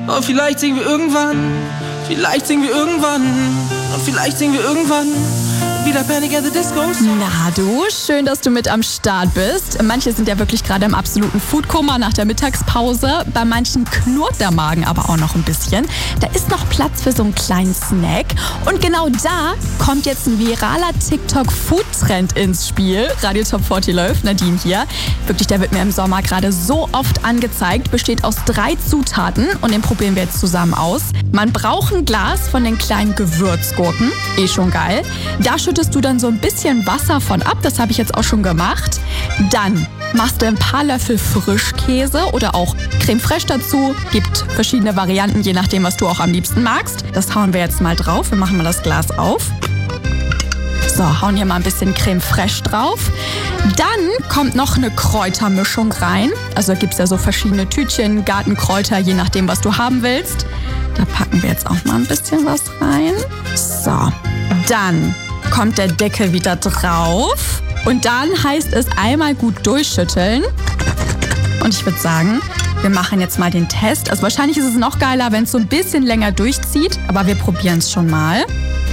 Oh, vielleicht singen wir irgendwann. Vielleicht singen wir irgendwann. Und vielleicht singen wir irgendwann wieder Panic at the Disco. Na du, schön, dass du mit am Start bist. Manche sind ja wirklich gerade im absoluten Foodkoma nach der Mittagspause. Bei manchen knurrt der Magen aber auch noch ein bisschen. Da ist noch Platz für so einen kleinen Snack. Und genau da kommt jetzt ein viraler TikTok-Food-Trend ins Spiel. Radio Top 40 läuft, Nadine hier. Wirklich, der wird mir im Sommer gerade so oft angezeigt. Besteht aus 3 Zutaten und den probieren wir jetzt zusammen aus. Man braucht ein Glas von den kleinen Gewürzgurken. Schon geil. Da schüttest du dann so ein bisschen Wasser von ab. Das habe ich jetzt auch schon gemacht. Dann machst du ein paar Löffel Frischkäse oder auch Creme fraiche dazu. Gibt verschiedene Varianten, je nachdem, was du auch am liebsten magst. Das hauen wir jetzt mal drauf. Wir machen mal das Glas auf. So, hauen hier mal ein bisschen Creme fraiche drauf. Dann kommt noch eine Kräutermischung rein. Also da gibt es ja so verschiedene Tütchen, Gartenkräuter, je nachdem, was du haben willst. Da packen wir jetzt auch mal ein bisschen was rein. So, dann kommt der Deckel wieder drauf. Und dann heißt es einmal gut durchschütteln. Und ich würde sagen, wir machen jetzt mal den Test. Also wahrscheinlich ist es noch geiler, wenn es so ein bisschen länger durchzieht. Aber wir probieren es schon mal.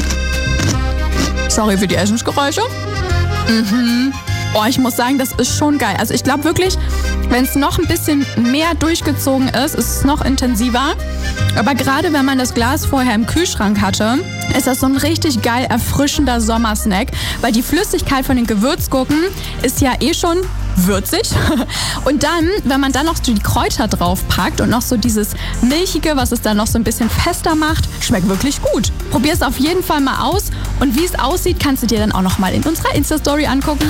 Sorry für die Essensgeräusche. Oh, ich muss sagen, das ist schon geil. Also ich glaube wirklich, wenn es noch ein bisschen mehr durchgezogen ist, ist es noch intensiver. Aber gerade wenn man das Glas vorher im Kühlschrank hatte, ist das so ein richtig geil erfrischender Sommersnack. Weil die Flüssigkeit von den Gewürzgurken ist ja schon würzig. Und dann, wenn man dann noch so die Kräuter drauf packt und noch so dieses Milchige, was es dann noch so ein bisschen fester macht, schmeckt wirklich gut. Probier es auf jeden Fall mal aus. Und wie es aussieht, kannst du dir dann auch noch mal in unserer Insta-Story angucken.